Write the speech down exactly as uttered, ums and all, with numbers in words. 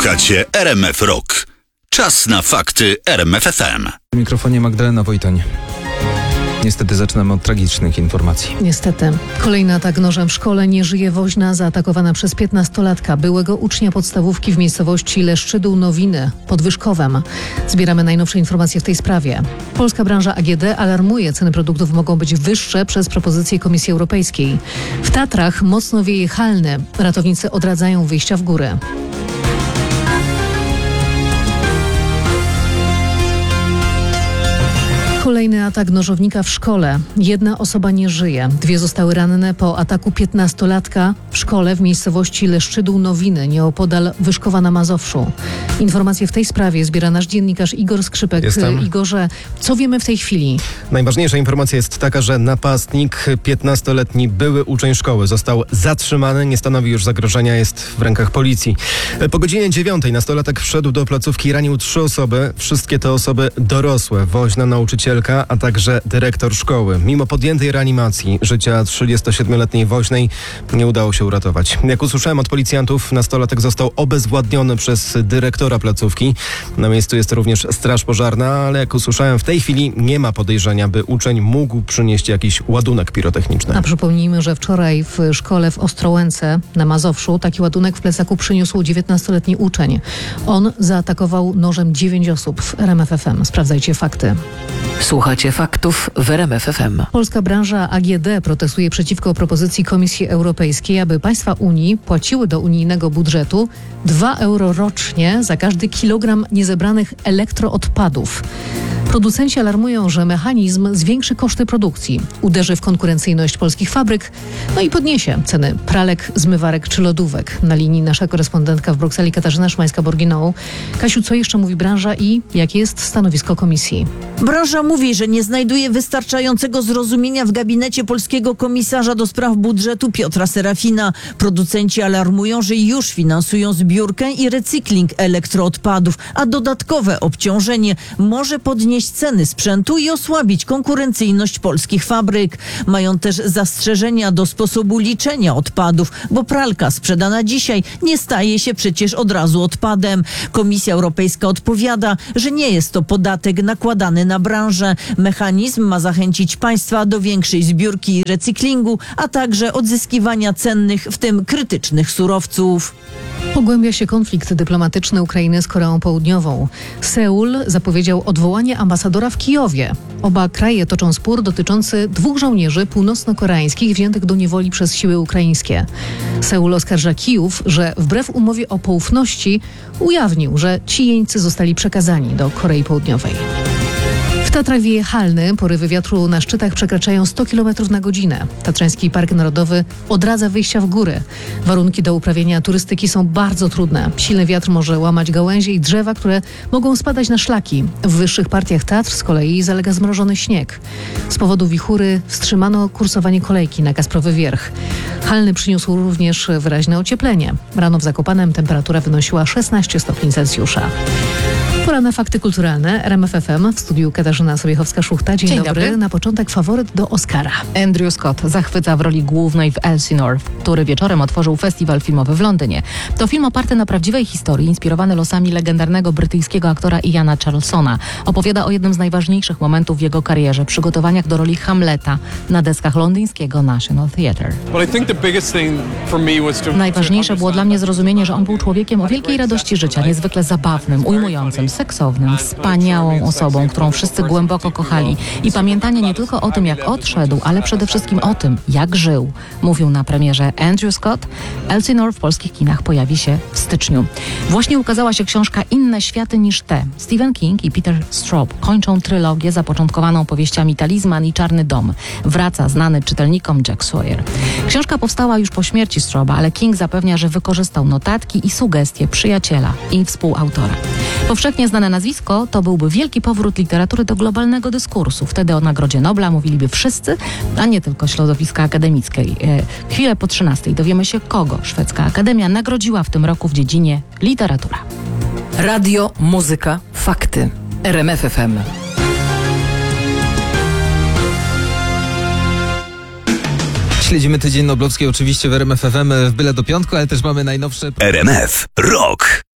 Słuchacie R M F Rock. Czas na fakty R M F F M. W mikrofonie Magdalena Wojtoń. Niestety zaczynamy od tragicznych informacji. Niestety. Kolejny atak nożem w szkole. Nie żyje woźna zaatakowana przez piętnastolatka, byłego ucznia podstawówki w miejscowości Leszczydół-Nowiny pod Wyszkowem. Zbieramy najnowsze informacje w tej sprawie. Polska branża A G D alarmuje, ceny produktów mogą być wyższe przez propozycje Komisji Europejskiej. W Tatrach mocno wieje Halny. Ratownicy odradzają wyjścia w góry. Kolejny atak nożownika w szkole. Jedna osoba nie żyje. Dwie zostały ranne po ataku piętnastolatka w szkole w miejscowości Leszczydół-Nowiny, nieopodal Wyszkowa na Mazowszu. Informacje w tej sprawie zbiera nasz dziennikarz Igor Skrzypek. Jestem. Igorze, co wiemy w tej chwili? Najważniejsza informacja jest taka, że napastnik, piętnastoletni były uczeń szkoły, został zatrzymany, nie stanowi już zagrożenia, jest w rękach policji. Po godzinie dziewiątej nastolatek wszedł do placówki i ranił trzy osoby. Wszystkie te osoby dorosłe, woźna, nauczycielka, a także dyrektor szkoły. Mimo podjętej reanimacji życia trzydziestosiedmioletniej woźnej nie udało się uratować. Jak usłyszałem od policjantów, nastolatek został obezwładniony przez dyrektora placówki. Na miejscu jest również straż pożarna, ale jak usłyszałem, w tej chwili nie ma podejrzenia, by uczeń mógł przynieść jakiś ładunek pirotechniczny. A przypomnijmy, że wczoraj w szkole w Ostrołęce na Mazowszu taki ładunek w plecaku przyniósł dziewiętnastoletni uczeń. On zaatakował nożem dziewięć osób. W R M F F M. Sprawdzajcie fakty. Słuchacie faktów w R M F F M. Polska branża A G D protestuje przeciwko propozycji Komisji Europejskiej, aby państwa Unii płaciły do unijnego budżetu dwa euro rocznie za każdy kilogram niezebranych elektroodpadów. Producenci alarmują, że mechanizm zwiększy koszty produkcji, uderzy w konkurencyjność polskich fabryk, no i podniesie ceny pralek, zmywarek czy lodówek. Na linii nasza korespondentka w Brukseli Katarzyna Szymańska-Borginą. Kasiu, co jeszcze mówi branża i jakie jest stanowisko Komisji? Branża mówi, że nie znajduje wystarczającego zrozumienia w gabinecie polskiego komisarza do spraw budżetu Piotra Serafina. Producenci alarmują, że już finansują zbiórkę i recykling elektroodpadów, a dodatkowe obciążenie może podnieść ceny sprzętu i osłabić konkurencyjność polskich fabryk. Mają też zastrzeżenia do sposobu liczenia odpadów, bo pralka sprzedana dzisiaj nie staje się przecież od razu odpadem. Komisja Europejska odpowiada, że nie jest to podatek nakładany na branżę. Mechanizm ma zachęcić państwa do większej zbiórki i recyklingu, a także odzyskiwania cennych, w tym krytycznych surowców. Pogłębia się konflikt dyplomatyczny Ukrainy z Koreą Południową. Seul zapowiedział odwołanie ambasadora w Kijowie. Oba kraje toczą spór dotyczący dwóch żołnierzy północno-koreańskich wziętych do niewoli przez siły ukraińskie. Seul oskarża Kijów, że wbrew umowie o poufności ujawnił, że ci jeńcy zostali przekazani do Korei Południowej. W Tatrach wieje Halny. Porywy wiatru na szczytach przekraczają sto kilometrów na godzinę. Tatrzański Park Narodowy odradza wyjścia w góry. Warunki do uprawiania turystyki są bardzo trudne. Silny wiatr może łamać gałęzie i drzewa, które mogą spadać na szlaki. W wyższych partiach Tatr z kolei zalega zmrożony śnieg. Z powodu wichury wstrzymano kursowanie kolejki na Kasprowy Wierch. Halny przyniósł również wyraźne ocieplenie. Rano w Zakopanem temperatura wynosiła szesnaście stopni Celsjusza. Pora na fakty kulturalne. R M F F M w studiu Katarzyna Sobiechowska-Szuchta. Dzień, Dzień dobry. dobry. Na początek faworyt do Oscara. Andrew Scott zachwyca w roli głównej w Elsinore, który wieczorem otworzył festiwal filmowy w Londynie. To film oparty na prawdziwej historii, inspirowany losami legendarnego brytyjskiego aktora Iana Charlesona. Opowiada o jednym z najważniejszych momentów w jego karierze, przygotowaniach do roli Hamleta na deskach londyńskiego National Theatre. Najważniejsze było dla mnie zrozumienie, że on był człowiekiem o wielkiej radości życia, niezwykle zabawnym, ujmującym, seksownym, wspaniałą osobą, którą wszyscy głęboko kochali i pamiętanie nie tylko o tym, jak odszedł, ale przede wszystkim o tym, jak żył, mówił na premierze Andrew Scott. Elsinore w polskich kinach pojawi się w styczniu. Właśnie ukazała się książka Inne światy niż te. Stephen King i Peter Straub kończą trylogię zapoczątkowaną powieściami Talizman i Czarny dom. Wraca znany czytelnikom Jack Sawyer. Książka powstała już po śmierci Strauba, ale King zapewnia, że wykorzystał notatki i sugestie przyjaciela i współautora. Powszechnie znane nazwisko to byłby wielki powrót literatury do globalnego dyskursu. Wtedy o Nagrodzie Nobla mówiliby wszyscy, a nie tylko środowiska akademickiej. E, chwilę po trzynastej dowiemy się, kogo Szwedzka Akademia nagrodziła w tym roku w dziedzinie literatura. Radio, muzyka, fakty. R M F F M. Śledzimy tydzień noblowski oczywiście w R M F F M w byle do piątku, ale też mamy najnowsze... R M F Rock.